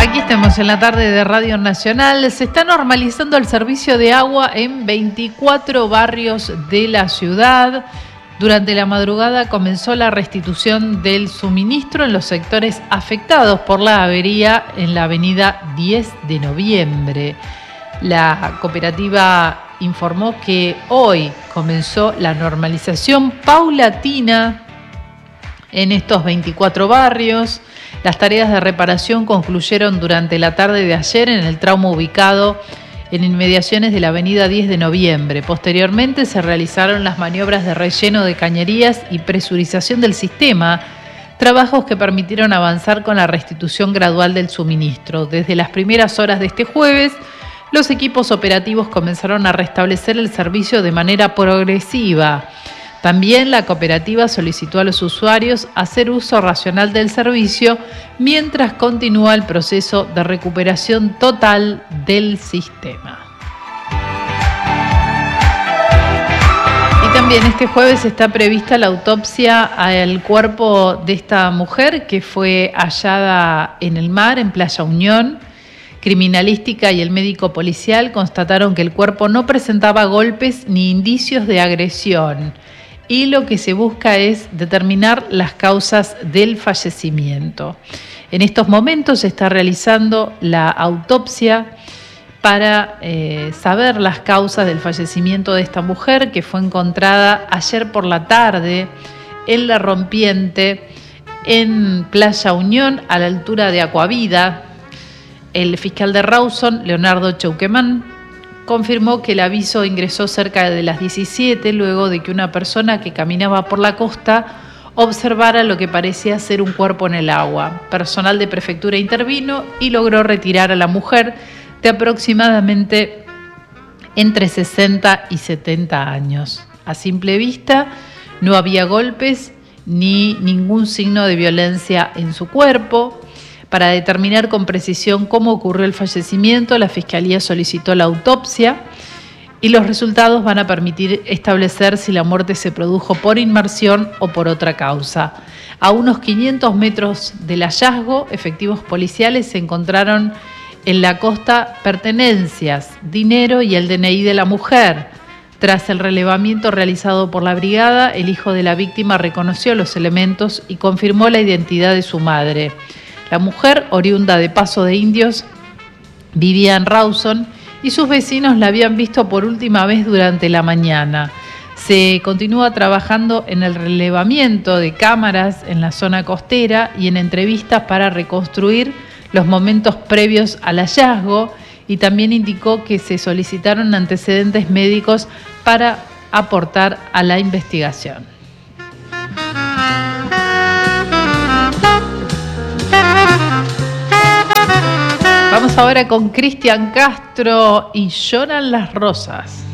Aquí estamos en la tarde de Radio Nacional. Se está normalizando el servicio de agua en 24 barrios de la ciudad. Durante la madrugada comenzó la restitución del suministro en los sectores afectados por la avería en la avenida 10 de noviembre. La cooperativa informó que hoy comenzó la normalización paulatina en estos 24 barrios. Las tareas de reparación concluyeron durante la tarde de ayer en el tramo ubicado en inmediaciones de la avenida 10 de noviembre. Posteriormente se realizaron las maniobras de relleno de cañerías y presurización del sistema, trabajos que permitieron avanzar con la restitución gradual del suministro. Desde las primeras horas de este jueves, los equipos operativos comenzaron a restablecer el servicio de manera progresiva. También la cooperativa solicitó a los usuarios hacer uso racional del servicio mientras continúa el proceso de recuperación total del sistema. Y también este jueves está prevista la autopsia al cuerpo de esta mujer que fue hallada en el mar, en Playa Unión. Criminalística y el médico policial constataron que el cuerpo no presentaba golpes ni indicios de agresión. Y lo que se busca es determinar las causas del fallecimiento. En estos momentos se está realizando la autopsia para saber las causas del fallecimiento de esta mujer que fue encontrada ayer por la tarde en La Rompiente, en Playa Unión, a la altura de Aquavida. El fiscal de Rawson, Leonardo Cheuquemán, confirmó que el aviso ingresó cerca de las 17 luego de que una persona que caminaba por la costa observara lo que parecía ser un cuerpo en el agua. Personal de prefectura intervino y logró retirar a la mujer de aproximadamente entre 60 y 70 años. A simple vista no había golpes ni ningún signo de violencia en su cuerpo. Para determinar con precisión cómo ocurrió el fallecimiento, la Fiscalía solicitó la autopsia y los resultados van a permitir establecer si la muerte se produjo por inmersión o por otra causa. A unos 500 metros del hallazgo, efectivos policiales se encontraron en la costa pertenencias, dinero y el DNI de la mujer. Tras el relevamiento realizado por la brigada, el hijo de la víctima reconoció los elementos y confirmó la identidad de su madre. La mujer, oriunda de Paso de Indios, vivía en Rawson y sus vecinos la habían visto por última vez durante la mañana. Se continúa trabajando en el relevamiento de cámaras en la zona costera y en entrevistas para reconstruir los momentos previos al hallazgo, y también indicó que se solicitaron antecedentes médicos para aportar a la investigación. Vamos ahora con Cristian Castro y Lloran las Rosas.